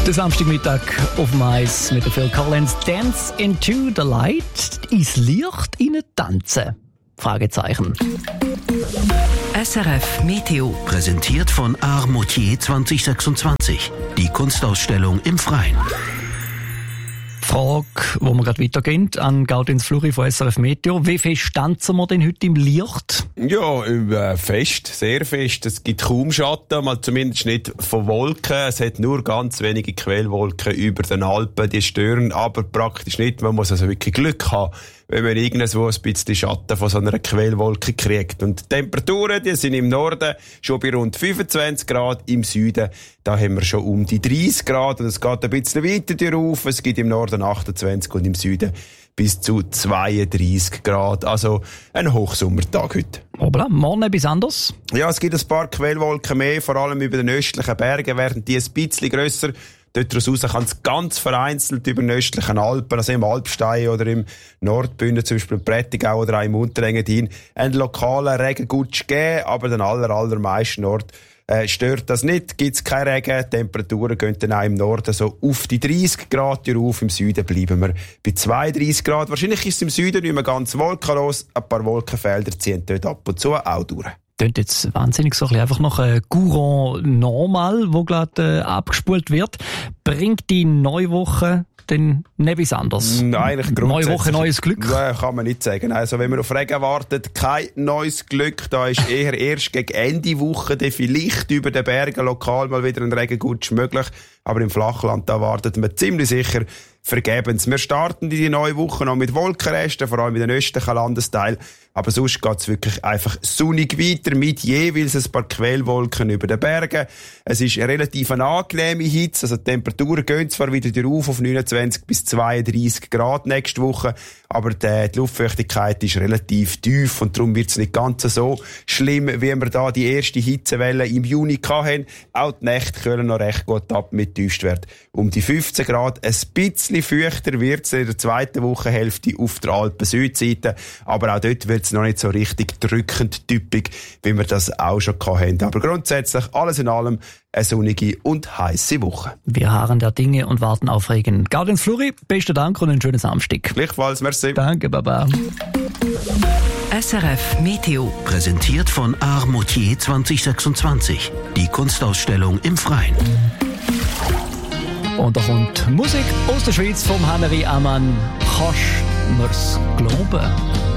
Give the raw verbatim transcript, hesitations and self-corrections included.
Der Samstagmittag auf dem Eis mit der Phil Collins. Dance into the light. Ins Licht hinein tanzen? Fragezeichen. S R F Meteo. Präsentiert von Art Moutier zwanzig sechsundzwanzig. Die Kunstausstellung im Freien. Frage, wo wir gerade weitergehen, an Gaudenz Fluri von S R F Meteo. Wie fest tanzen wir denn heute im Licht? Ja, äh, fest, sehr fest. Es gibt kaum Schatten, mal zumindest nicht von Wolken. Es hat nur ganz wenige Quellwolken über den Alpen, die stören, aber praktisch nicht. Man muss also wirklich Glück haben, wenn man irgendwo ein bisschen Schatten von so einer Quellwolke kriegt. Und die Temperaturen, die sind im Norden schon bei rund fünfundzwanzig Grad, im Süden, da haben wir schon um die dreißig Grad und es geht ein bisschen weiter rauf. Es gibt im Norden achtundzwanzig und im Süden bis zu zweiunddreißig Grad. Also ein Hochsommertag heute. Obla, morgen etwas anderes? Ja, es gibt ein paar Quellwolken mehr, vor allem über den östlichen Bergen werden die ein bisschen grösser. Dort raus kann es ganz vereinzelt über den östlichen Alpen, also im Alpstein oder im Nordbünden, zum Beispiel im Prättigau oder auch im Unterengadin, einen lokalen Regengutsch geben, aber den aller, allermeisten Ort äh, stört das nicht, gibt es keinen Regen, die Temperaturen gehen dann auch im Norden so auf die dreißig Grad rauf, im Süden bleiben wir bei zweiunddreißig Grad. Wahrscheinlich ist es im Süden nicht mehr ganz wolkenlos, ein paar Wolkenfelder ziehen dort ab und zu auch durch. Klingt jetzt wahnsinnig so ein bisschen einfach noch ein Courant normal, wo gerade äh, abgespult wird. Bringt die Neuwoche denn nicht etwas anderes? Nein, eigentlich Neue Woche, neues Glück? Nein, kann man nicht sagen. Also wenn man auf Regen wartet, kein neues Glück. Da ist eher erst gegen Ende Woche dann vielleicht über den Bergen lokal mal wieder ein Regengutsch möglich. Aber im Flachland, da wartet man ziemlich sicher vergebens. Wir starten die neue Woche noch mit Wolkenresten, vor allem in den östlichen Landesteilen. Aber sonst geht's wirklich einfach sonnig weiter mit jeweils ein paar Quellwolken über den Bergen. Es ist eine relativ eine angenehme Hitze, also die Temperaturen gehen zwar wieder rauf auf neunundzwanzig bis zweiunddreißig Grad nächste Woche, aber die, die Luftfeuchtigkeit ist relativ tief und darum wird's nicht ganz so schlimm, wie wir da die erste Hitzewelle im Juni hatten. Auch die Nächte kühlen noch recht gut ab mit Tiefstwert um die fünfzehn Grad. Ein bisschen feuchter wird's in der zweiten Wochenhälfte auf der Alpen-Südseite, aber auch dort wird's noch nicht so richtig drückend typisch, wie wir das auch schon hatten. Aber grundsätzlich alles in allem eine sonnige und heisse Woche. Wir harren der Dinge und warten auf Regen. Gaudenz Fluri, besten Dank und einen schönen Samstag. Gleichfalls, merci. Danke, Baba. S R F Meteo. Präsentiert von Art Moutier zwanzig sechsundzwanzig. Die Kunstausstellung im Freien. Und da kommt Musik aus der Schweiz vom Haneri Amann. Kannst mir's glauben?